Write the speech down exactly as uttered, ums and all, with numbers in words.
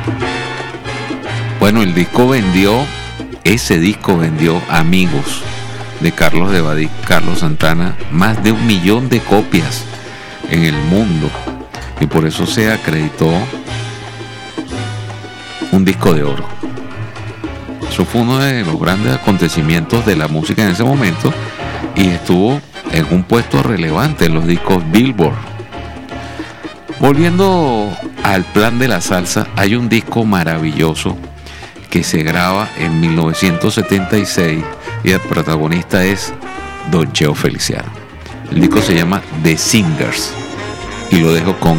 Bueno, el disco vendió, ese disco vendió, amigos de Carlos de Badí, Carlos Santana, más de un millón de copias en el mundo, y por eso se acreditó un disco de oro. Eso fue uno de los grandes acontecimientos de la música en ese momento, y estuvo en un puesto relevante en los discos Billboard. Volviendo al plan de la salsa, hay un disco maravilloso que se graba en mil novecientos setenta y seis y el protagonista es Don Cheo Feliciano. El disco se llama The Singers y lo dejo con